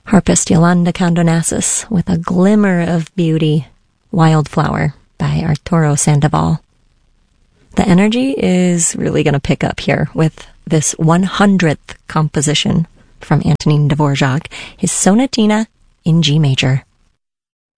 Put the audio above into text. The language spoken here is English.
Harpist Yolanda Condonassis with A Glimmer of Beauty, Wildflower by Arturo Sandoval. The energy is really going to pick up here with this 100th composition from Antonin Dvorak, his Sonatina in G major.